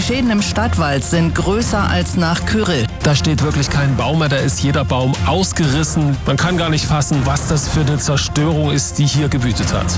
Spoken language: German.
Schäden im Stadtwald sind größer als nach Kyrill. Da steht wirklich kein Baum mehr, da ist jeder Baum ausgerissen. Man kann gar nicht fassen, was das für eine Zerstörung ist, die hier gewütet hat.